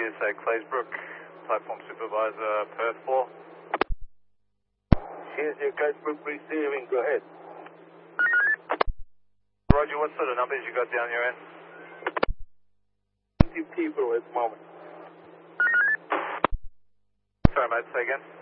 CSA Claysbrook, platform supervisor, Perth 4. CSA Claysbrook receiving, go ahead. Roger, what sort of numbers you got down your end? 20 people at the moment. Sorry mate, say again.